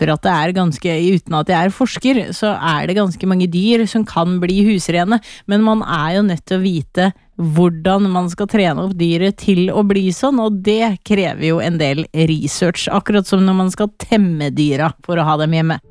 tipper at det ganske, uten at jeg forsker, så det ganske mange dyr som kan bli husrene, men man jo nødt til å vite hvordan man skal trene opp dyret til å bli sånn, og det krever jo en del research, akkurat som når man skal temme dyra for å ha dem hjemme.